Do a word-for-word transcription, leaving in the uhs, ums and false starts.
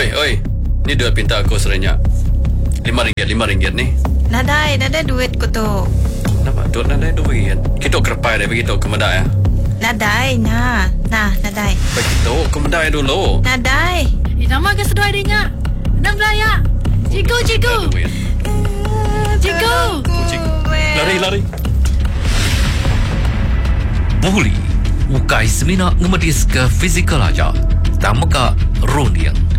Oi, oi. Ni duit pinta aku serenyak. Lima ringgit, lima ringgit ni. Nadai, nadai duit ko to. Kenapa? Duit nadai duit. Kita kerpai dah begitu ke medai ya? Nadai, nah. Nah, nadai. Begitu, ke medai dulu. Nadai. Eh, nama ke sedoi dia. Enam belaya. Cikgu, cikgu. Cikgu. Lari, lari. Buli, ukai semina ngemadis ke fizikal aja. Tamuka roniang.